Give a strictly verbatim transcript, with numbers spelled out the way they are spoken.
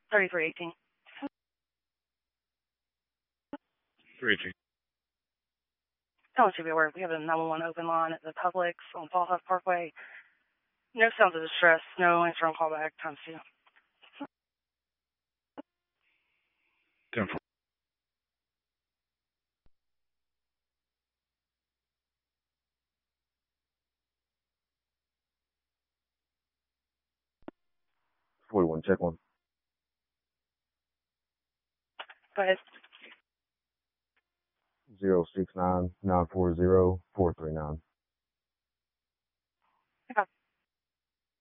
thirty-three eighteen. three eighteen. I want you to be aware we have a nine one one open line at the Publix on Fall Huff Parkway. No sounds of distress, no answer on callback, times two. ten four. forty-one, check one. Go ahead. zero six nine nine four zero four three nine.